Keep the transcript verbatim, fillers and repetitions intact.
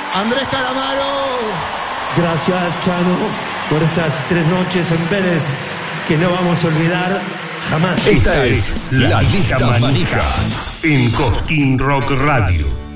Andrés Calamaro. Gracias, Chano, por estas tres noches en Vélez que no vamos a olvidar jamás. Esta es La Lista Manija en Cosquín Rock Radio.